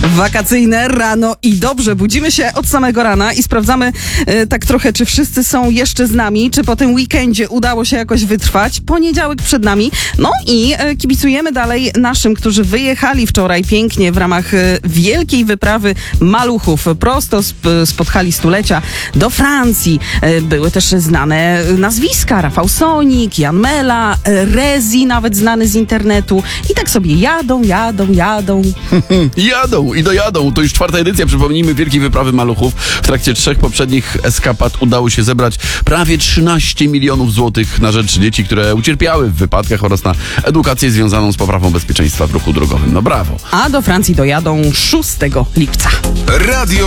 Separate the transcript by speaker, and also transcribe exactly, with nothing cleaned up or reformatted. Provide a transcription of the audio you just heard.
Speaker 1: Wakacyjne rano i dobrze, budzimy się od samego rana i sprawdzamy e, tak trochę, czy wszyscy są jeszcze z nami, czy po tym weekendzie udało się jakoś wytrwać. Poniedziałek przed nami, no i e, kibicujemy dalej naszym, którzy wyjechali wczoraj pięknie w ramach e, wielkiej wyprawy maluchów prosto z, spod hali stulecia do Francji. E, były też znane nazwiska, Rafał Sonik, Jan Mela, e, Rezi, nawet znany z internetu i tak sobie jadą, jadą, jadą.
Speaker 2: Jadą i dojadą. To już czwarta edycja, przypomnijmy, Wielkiej Wyprawy Maluchów. W trakcie trzech poprzednich eskapad udało się zebrać prawie trzynaście milionów złotych na rzecz dzieci, które ucierpiały w wypadkach oraz na edukację związaną z poprawą bezpieczeństwa w ruchu drogowym. No brawo.
Speaker 1: A do Francji dojadą szóstego lipca.
Speaker 3: Radio